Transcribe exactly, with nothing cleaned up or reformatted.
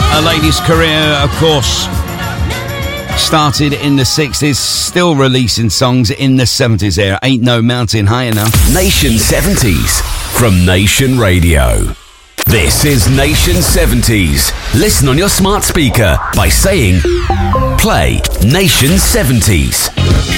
A lady's career, of course, started in the sixties, still releasing songs in the seventies era. Ain't No Mountain High Enough. Nation seventies from Nation Radio. This is Nation seventies. Listen on your smart speaker by saying, play Nation seventies.